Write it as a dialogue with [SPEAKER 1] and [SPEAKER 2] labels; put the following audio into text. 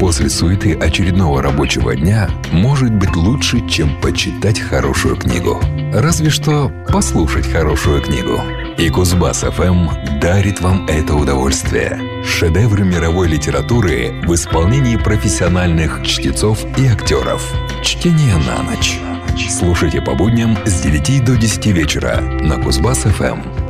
[SPEAKER 1] после суеты очередного рабочего дня может быть лучше, чем почитать хорошую книгу. Разве что послушать хорошую книгу. И Кузбасс-ФМ дарит вам это удовольствие. Шедевры мировой литературы в исполнении профессиональных чтецов и актеров. Чтение на ночь. Слушайте по будням с 9 до 10 вечера на Кузбасс-ФМ.